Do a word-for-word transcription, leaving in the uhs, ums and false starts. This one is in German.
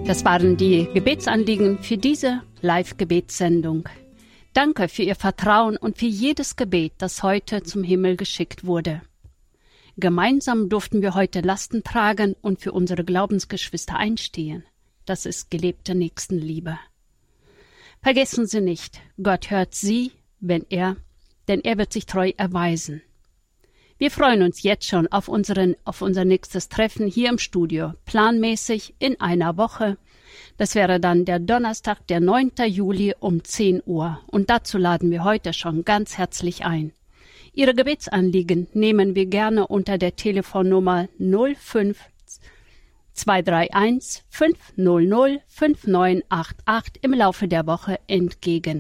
Das waren die Gebetsanliegen für diese Live-Gebetssendung. Danke für Ihr Vertrauen und für jedes Gebet, das heute zum Himmel geschickt wurde. Gemeinsam durften wir heute Lasten tragen und für unsere Glaubensgeschwister einstehen. Das ist gelebte Nächstenliebe. Vergessen Sie nicht, Gott hört Sie, wenn er, denn er wird sich treu erweisen. Wir freuen uns jetzt schon auf, unseren, auf unser nächstes Treffen hier im Studio, planmäßig in einer Woche. Das wäre dann der Donnerstag, der neunten Juli um zehn Uhr. Und dazu laden wir heute schon ganz herzlich ein. Ihre Gebetsanliegen nehmen wir gerne unter der Telefonnummer null fünf zwei drei eins fünf null null fünf neun acht acht im Laufe der Woche entgegen.